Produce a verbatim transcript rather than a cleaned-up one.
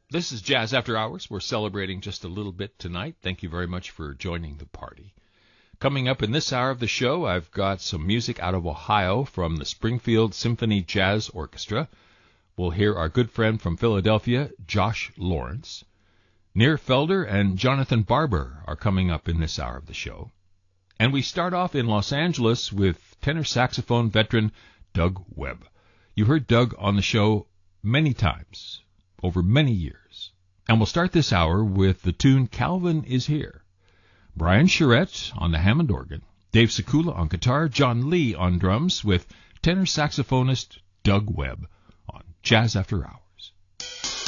This is Jazz After Hours. We're celebrating just a little bit tonight. Thank you very much for joining the party. Coming up in this hour of the show, I've got some music out of Ohio from the Springfield Symphony Jazz Orchestra. We'll hear our good friend from Philadelphia, Josh Lawrence. Nir Felder and Jonathan Barber are coming up in this hour of the show. And we start off in Los Angeles with tenor saxophone veteran Doug Webb. You heard Doug on the show many times over many years. And we'll start this hour with the tune Calvin Is Here. Brian Charette on the Hammond organ, Dave Sekula on guitar, John Lee on drums with tenor saxophonist Doug Webb on Jazz After Hours.